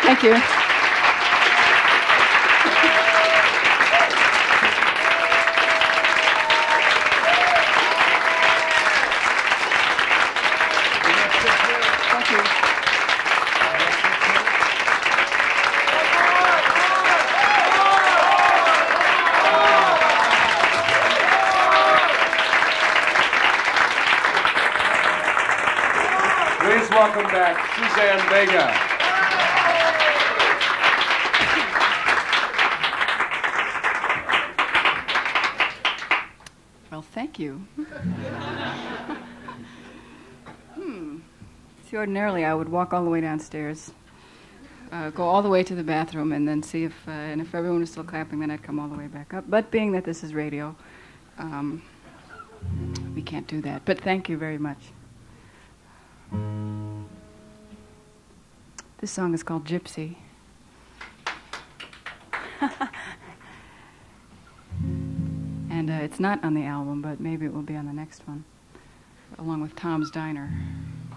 Thank you. Thank you. Please welcome back Suzanne Vega. Well, thank you. See, ordinarily I would walk all the way downstairs, go all the way to the bathroom, and then see if, and if everyone was still clapping, then I'd come all the way back up. But being that this is radio, we can't do that. But thank you very much. This song is called Gypsy. And it's not on the album, but maybe it will be on the next one, along with Tom's Diner.